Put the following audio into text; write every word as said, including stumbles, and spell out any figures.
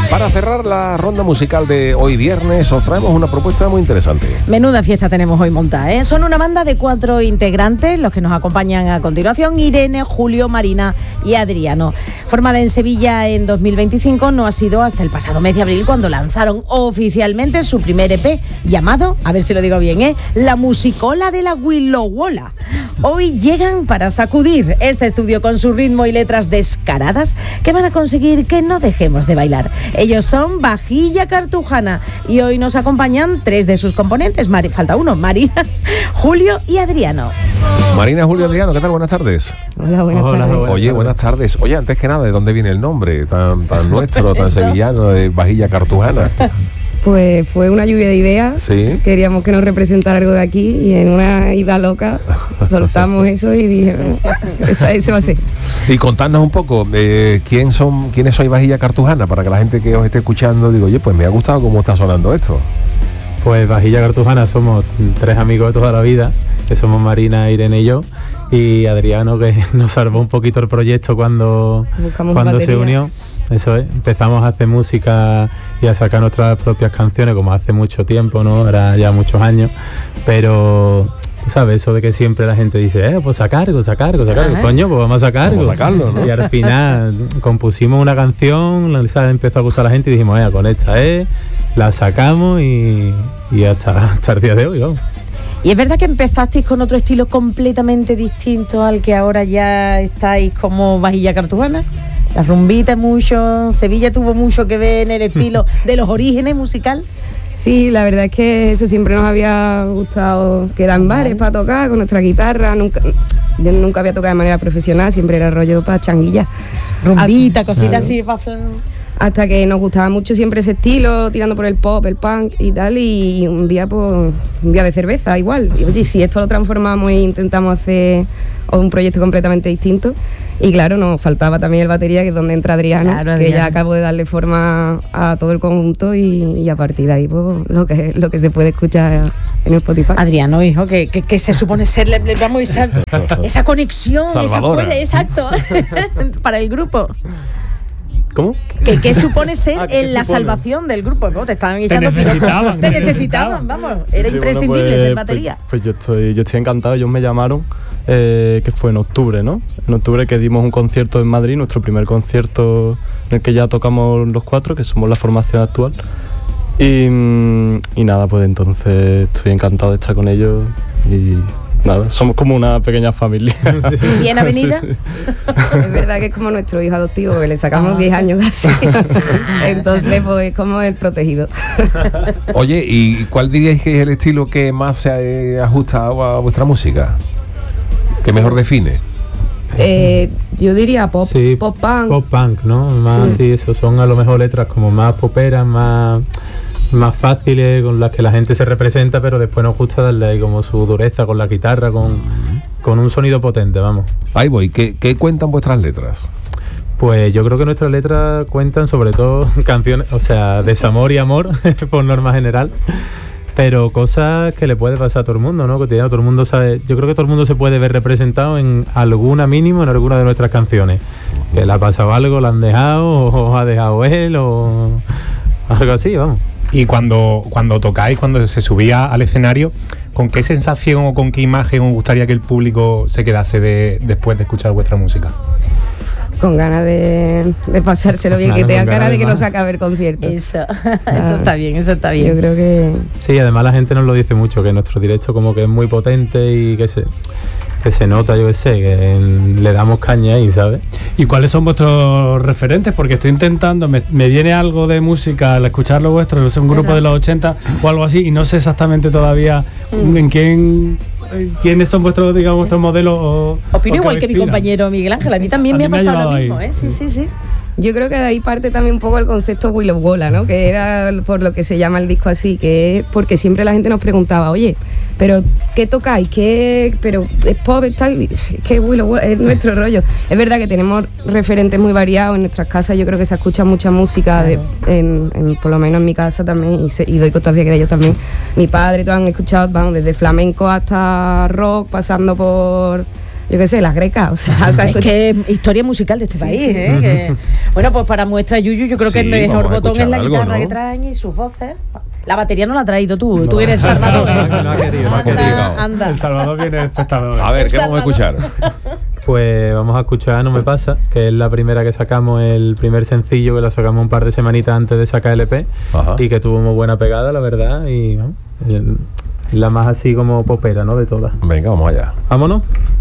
Para cerrar la ronda musical de hoy viernes, os traemos una propuesta muy interesante. Menuda fiesta tenemos hoy montada, ¿eh? Son una banda de cuatro integrantes, los que nos acompañan a continuación: Irene, Julio, Marina y Adriano. Formada en Sevilla en dos mil veinticinco, no ha sido hasta el pasado mes de abril cuando lanzaron oficialmente su primer E P, llamado, a ver si lo digo bien, ¿eh? La Musicola de la Willowola. Hoy llegan para sacudir este estudio con su ritmo y letras descaradas que van a conseguir que no dejemos de bailar. Ellos son Vajilla Cartujana y hoy nos acompañan tres de sus componentes. Mari, falta uno, Marina, Julio y Adriano. Marina, Julio, Adriano, ¿qué tal? Buenas tardes. Hola, buenas Hola, tardes. buenas Oye, tardes. buenas tardes. Oye, antes que nada, ¿de dónde viene el nombre tan, tan nuestro, tan sevillano, de Vajilla Cartujana? Pues fue una lluvia de ideas. Sí. Queríamos que nos representara algo de aquí y en una ida loca soltamos eso y dije, esa, eso va a ser. Y contadnos un poco, eh, ¿quién son, ¿quiénes sois Vajilla Cartujana? Para que la gente que os esté escuchando diga, oye, pues me ha gustado cómo está sonando esto. Pues Vajilla Cartujana somos tres amigos de toda la vida, que somos Marina, Irene y yo, y Adriano, que nos salvó un poquito el proyecto cuando, Buscamos cuando se batería. unió. Eso es, empezamos a hacer música y a sacar nuestras propias canciones como hace mucho tiempo, ¿no? Ahora ya muchos años, pero tú sabes, eso de que siempre la gente dice, eh, pues sacar algo, sacar algo, sacar algo, Ajá. coño, pues vamos a sacar algo. Vamos a sacarlo, ¿no? Y al final compusimos una canción, la- ¿sabes? Empezó a gustar a la gente y dijimos, eh, con esta es, la sacamos y, y hasta, hasta el día de hoy, vamos. Y es verdad que empezasteis con otro estilo completamente distinto al que ahora ya estáis como Vajilla Cartujana. La rumbita mucho, Sevilla tuvo mucho que ver en el estilo de los orígenes musical. Sí, la verdad es que eso siempre nos había gustado, quedar en bares para tocar con nuestra guitarra. Nunca, yo nunca había tocado de manera profesional, siempre era rollo para changuillas. Rumbita, Hasta- cositas claro. así. pa- Hasta que nos gustaba mucho siempre ese estilo, tirando por el pop, el punk y tal, y un día, pues, un día de cerveza igual. Y oye, si esto lo transformamos e intentamos hacer un proyecto completamente distinto. Y claro, nos faltaba también el batería, que es donde entra Adriano, Claro, que Adriano. ya acabo de darle forma a todo el conjunto y, y a partir de ahí, pues, lo que, lo que se puede escuchar en Spotify. Adriano, hijo, que, que, que se supone ser, le- le- vamos, esa, esa conexión, esa Salvadora. fuerza, exacto, para el grupo. ¿Cómo? Que, que supone ser Ah, ¿qué en la supone? salvación del grupo. ¿no? Te estaban echando necesitaban, Te te necesitaban, necesitaban. vamos. Era Sí, imprescindible bueno, pues- ser batería. Pues, pues yo estoy yo estoy encantado. Ellos me llamaron, eh, que fue en octubre, ¿no? En octubre, que dimos un concierto en Madrid, nuestro primer concierto en el que ya tocamos los cuatro, que somos la formación actual. Y, mm, y nada, pues entonces estoy encantado de estar con ellos y nada, somos como una pequeña familia. Bien avenida. Sí, sí. Es verdad que es como nuestro hijo adoptivo, que le sacamos Ah. diez años casi. Entonces, pues, es como el protegido. Oye, ¿y cuál diríais que es el estilo que más se ha ajustado a vuestra música? ¿Qué mejor define? Eh, yo diría pop, Sí, pop punk. Pop punk, ¿no? Más, Sí. sí, eso son a lo mejor letras como más poperas, más, más fáciles, con las que la gente se representa, pero después nos gusta darle ahí como su dureza con la guitarra, con, con un sonido potente, vamos. Ahí voy, ¿qué, qué cuentan vuestras letras? Pues yo creo que nuestras letras cuentan sobre todo canciones, o sea, desamor y amor, por norma general, pero cosas que le puede pasar a todo el mundo, ¿no? Cotidiano, todo el mundo sabe, yo creo que todo el mundo se puede ver representado en alguna mínimo, en alguna de nuestras canciones. Que le ha pasado algo, la han dejado, o ha dejado él, o algo así, vamos. Y cuando, cuando tocáis, cuando se subía al escenario, ¿con qué sensación o con qué imagen os gustaría que el público se quedase de, después de escuchar vuestra música? Con ganas de, de pasárselo bien, Claro, que tengan con ganas ganas de que de no más. se acabe el concierto. Eso, eso está bien, eso está bien. Yo creo que Sí, además la gente nos lo dice mucho, que nuestro directo como que es muy potente y que se, que se nota, yo qué sé, que en- le damos caña ahí, ¿sabes? ¿Y cuáles son vuestros referentes? Porque estoy intentando, me, me viene algo de música al escuchar lo vuestro, es un grupo Ajá. de los ochenta o algo así, y no sé exactamente todavía Mm. en quién, eh, quiénes son vuestros, digamos, vuestros modelos. O, Opino o igual qué que mi inspiran. compañero Miguel Ángel. A mí también A me mí ha me ha pasado lo llevado ahí. mismo, ¿eh? Sí, sí, sí. yo creo que de ahí parte también un poco el concepto Willowola, ¿no? Que era por lo que se llama el disco así, que es porque siempre la gente nos preguntaba, oye, pero ¿qué tocáis? ¿Qué? Pero es pop y tal, es que Willowola es nuestro rollo. Es verdad que tenemos referentes muy variados en nuestras casas, yo creo que se escucha mucha música, de- en, en- por lo menos en mi casa también, y, se- y doy constancia que de ellos también. Mi padre, todos han escuchado, vamos, desde flamenco hasta rock, pasando por yo qué sé, las grecas, o sea, Es que es historia musical de este Sí, país, sí. ¿eh? Que- bueno, pues para muestra Yuyu, yo creo que Sí, el mejor vamos a botón es la escuchar algo, guitarra ¿no? que traen y sus voces. La batería no la has traído tú, tú eres Salvador. No, no ha querido, no ha querido. Anda, anda. El Salvador viene espectador. A ver, ¿qué vamos a escuchar? Pues vamos a escuchar No me pasa, que es la primera que sacamos, el primer sencillo que lo sacamos un par de semanitas antes de sacar el E P. Ajá. Y que tuvo muy buena pegada, la verdad, y vamos, eh, la más así como popera, ¿no? De todas. Venga, vamos allá. Vámonos.